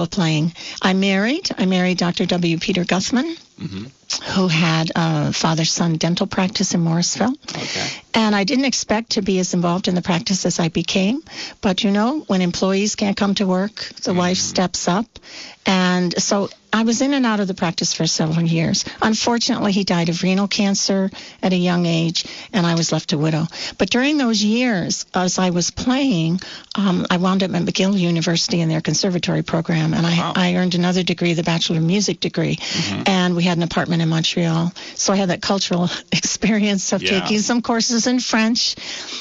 playing. I married Dr. W. Peter Guthman, who had a father-son dental practice in Morrisville. Okay. And I didn't expect to be as involved in the practice as I became. But, when employees can't come to work, the wife steps up. And so I was in and out of the practice for several years. Unfortunately, he died of renal cancer at a young age, and I was left a widow. But during those years, as I was playing, I wound up at McGill University in their conservatory program, and I earned another degree, the Bachelor of Music degree, and we had an apartment in Montreal. So I had that cultural experience of taking some courses in French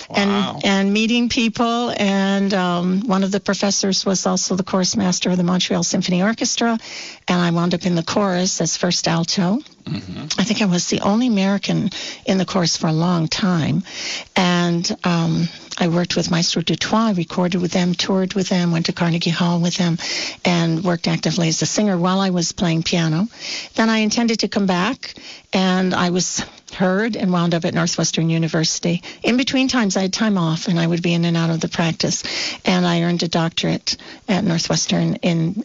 and meeting people, and one of the professors was also the chorus master of the Montreal Symphony Orchestra, and I wound up in the chorus as first alto. I think I was the only American in the chorus for a long time. And I worked with Maestro Dutoit, recorded with them, toured with them, went to Carnegie Hall with them, and worked actively as a singer while I was playing piano. Then I intended to come back, and I was heard and wound up at Northwestern University. In between times, I had time off, and I would be in and out of the practice. And I earned a doctorate at Northwestern in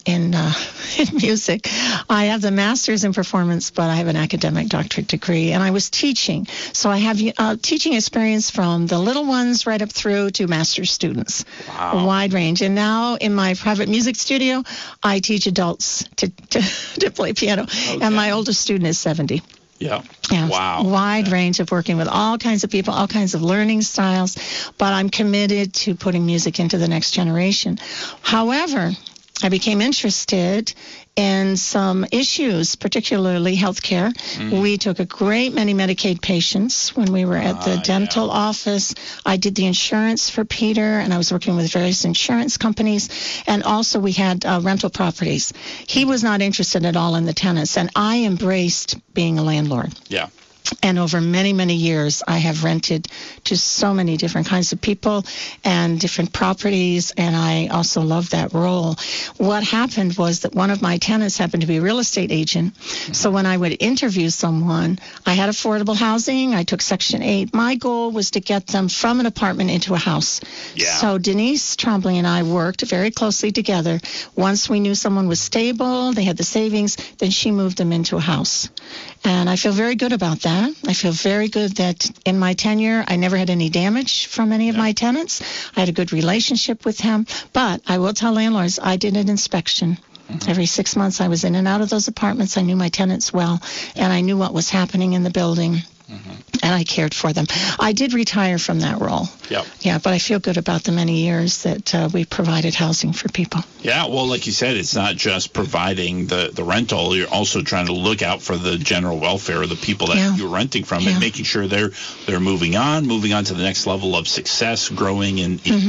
music. I have the master's in performance, but I have an academic doctorate degree, and I was teaching. So I have teaching experience from the little ones right up through to master's students. Wow. A wide range. And now in my private music studio, I teach adults to play piano. Okay. And my oldest student is 70. Yeah. Wow. Wide range of working with all kinds of people, all kinds of learning styles, but I'm committed to putting music into the next generation. However, I became interested in some issues, particularly healthcare. We took a great many Medicaid patients when we were at the dental office. I did the insurance for Peter, and I was working with various insurance companies. And also we had rental properties. He was not interested at all in the tenants, and I embraced being a landlord. Yeah. And over many, many years, I have rented to so many different kinds of people and different properties, and I also love that role. What happened was that one of my tenants happened to be a real estate agent. So when I would interview someone, I had affordable housing. I took Section 8. My goal was to get them from an apartment into a house. Yeah. So Denise Trombley and I worked very closely together. Once we knew someone was stable, they had the savings, then she moved them into a house. And I feel very good about that. I feel very good that in my tenure, I never had any damage from any of my tenants. I had a good relationship with him. But I will tell landlords, I did an inspection. Every 6 months, I was in and out of those apartments. I knew my tenants well, and I knew what was happening in the building. And I cared for them. I did retire from that role. Yep. Yeah, but I feel good about the many years that we provided housing for people. Yeah, well, like you said, it's not just providing the rental. You're also trying to look out for the general welfare of the people that you're renting from and making sure they're moving on to the next level of success, growing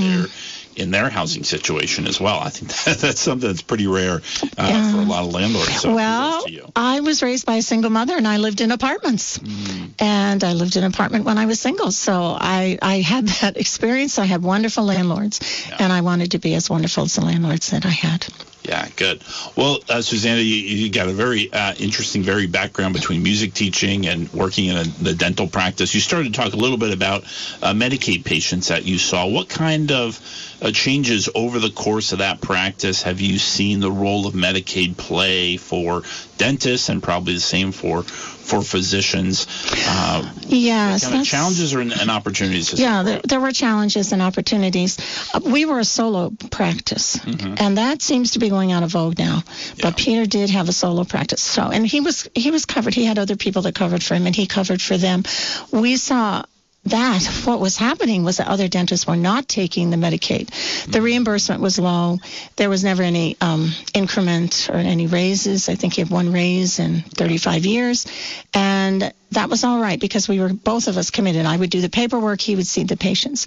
in their housing situation as well. I think that's something that's pretty rare for a lot of landlords. So well, I was raised by a single mother, and I lived in apartments. And I lived in an apartment when I was single. So I had that experience. I had wonderful landlords, and I wanted to be as wonderful as the landlords that I had. Yeah, good. Well, Susanna, you got a very interesting, varied background between music teaching and working in the dental practice. You started to talk a little bit about Medicaid patients that you saw. What kind of changes over the course of that practice have you seen the role of Medicaid play for dentists, and probably the same for physicians? Yes. What kind of challenges and opportunities? There were challenges and opportunities. We were a solo practice, and that seems to be going out of vogue now. But Peter did have a solo practice, and he was covered. He had other people that covered for him, and he covered for them. We saw that what was happening was that other dentists were not taking the Medicaid. The reimbursement was low. There was never any increment or any raises. I think he had one raise in 35 years. And that was all right because we were both of us committed. I would do the paperwork. He would see the patients.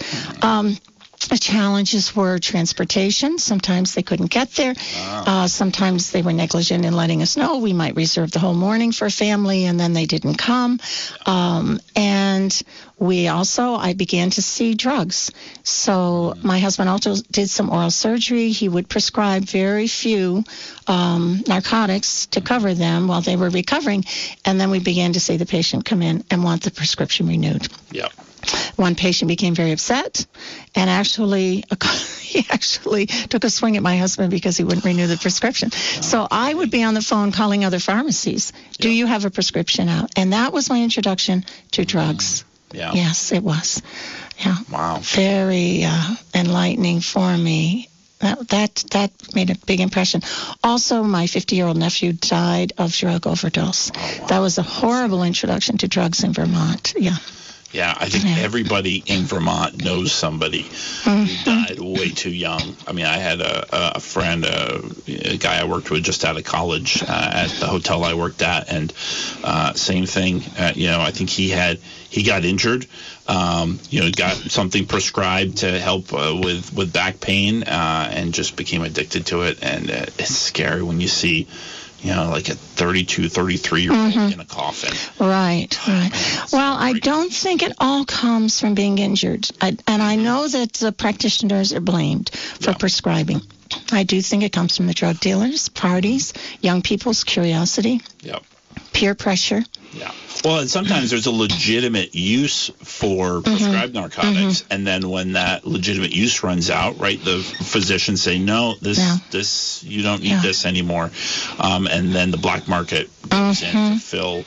The challenges were transportation. Sometimes they couldn't get there. Sometimes they were negligent in letting us know. We might reserve the whole morning for a family, and then they didn't come. And I began to see drugs. So my husband also did some oral surgery. He would prescribe very few narcotics to cover them while they were recovering. And then we began to see the patient come in and want the prescription renewed. Yep. One patient became very upset and he actually took a swing at my husband because he wouldn't renew the prescription. So I would be on the phone calling other pharmacies. Do you have a prescription out? And that was my introduction to drugs. Yeah. Yes, it was. Yeah. Wow. Very enlightening for me. That made a big impression. Also, my 50-year-old nephew died of drug overdose. Oh, wow. That was a horrible introduction to drugs in Vermont. Yeah. Yeah, I think everybody in Vermont knows somebody who died way too young. I mean, I had a friend, a guy I worked with just out of college at the hotel I worked at, and same thing. I think he got injured. Got something prescribed to help with back pain, and just became addicted to it. And it's scary when you see, like a 32, 33-year-old in a coffin. Right. Well, I don't think it all comes from being injured. And I know that the practitioners are blamed for prescribing. I do think it comes from the drug dealers, parties, young people's curiosity, peer pressure. Yeah. Well, and sometimes there's a legitimate use for prescribed narcotics, and then when that legitimate use runs out, right, the physicians say, no, this you don't need this anymore, and then the black market goes in to fill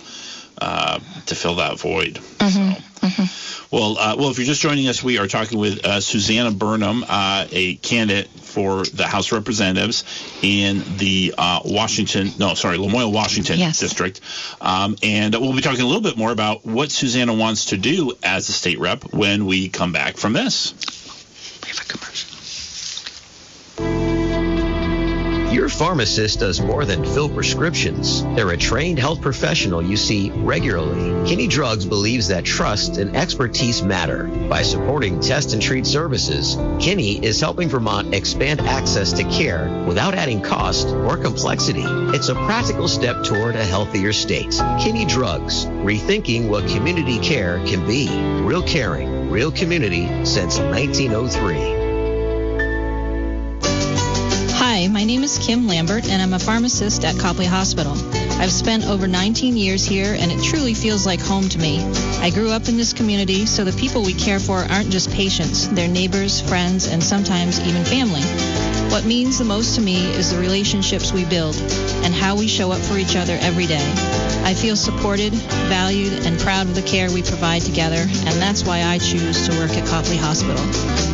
that void. Well, if you're just joining us, we are talking with Susanna Burnham, a candidate for the House of Representatives in the Lamoille, Washington district. And we'll be talking a little bit more about what Susanna wants to do as a state rep when we come back from this. We have a commercial. Your pharmacist does more than fill prescriptions. They're a trained health professional you see regularly. Kinney Drugs believes that trust and expertise matter. By supporting test and treat services, Kinney is helping Vermont expand access to care without adding cost or complexity. It's a practical step toward a healthier state. Kinney Drugs, rethinking what community care can be. Real caring, real community since 1903. Hi, my name is Kim Lambert, and I'm a pharmacist at Copley Hospital. I've spent over 19 years here, and it truly feels like home to me. I grew up in this community, so the people we care for aren't just patients. They're neighbors, friends, and sometimes even family. What means the most to me is the relationships we build and how we show up for each other every day. I feel supported, valued, and proud of the care we provide together, and that's why I choose to work at Copley Hospital.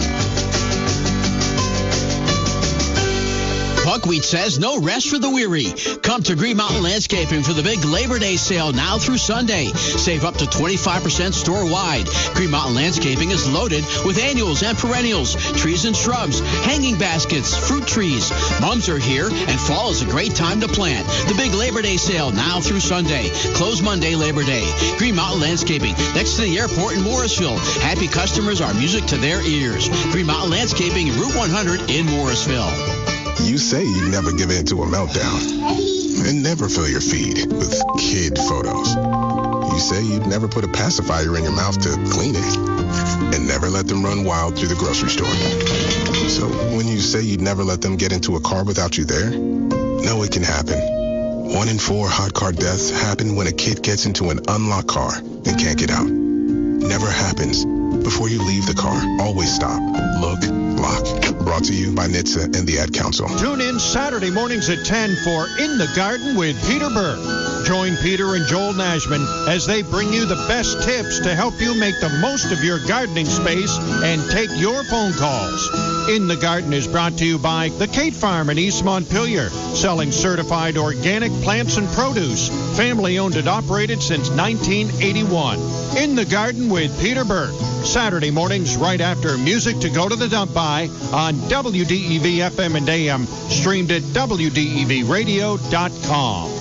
Buckwheat says no rest for the weary. Come to Green Mountain Landscaping for the big Labor Day sale now through Sunday. Save up to 25% store-wide. Green Mountain Landscaping is loaded with annuals and perennials, trees and shrubs, hanging baskets, fruit trees. Mums are here, and fall is a great time to plant. The big Labor Day sale now through Sunday. Close Monday, Labor Day. Green Mountain Landscaping, next to the airport in Morrisville. Happy customers are music to their ears. Green Mountain Landscaping, Route 100 in Morrisville. You say you'd never give in to a meltdown and never fill your feed with kid photos. You say you'd never put a pacifier in your mouth to clean it and never let them run wild through the grocery store. So when you say you'd never let them get into a car without you there, no, it can happen. 1 in 4 hot car deaths happen when a kid gets into an unlocked car and can't get out. Never happens. Before you leave the car, always stop, look, lock. Brought to you by NHTSA and the Ad Council. Tune in Saturday mornings at 10 for In the Garden with Peter Burke. Join Peter and Joel Nashman as they bring you the best tips to help you make the most of your gardening space and take your phone calls. In the Garden is brought to you by the Kate Farm in East Montpelier, selling certified organic plants and produce. Family owned and operated since 1981. In the Garden with Peter Burke. Saturday mornings right after Music to Go to the Dump By on WDEV FM and AM, streamed at WDEVradio.com.